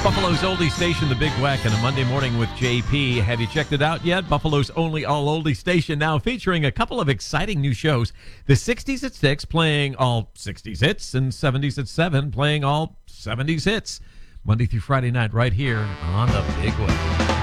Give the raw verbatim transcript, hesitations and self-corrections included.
Buffalo's oldie station, The Big Wack, and a Monday morning with J P. Have you checked it out yet? Buffalo's only all-oldie station now featuring a couple of exciting new shows. The sixties at six playing all sixties hits, and seventies at seven playing all seventies hits. Monday through Friday night right here on The Big Wack.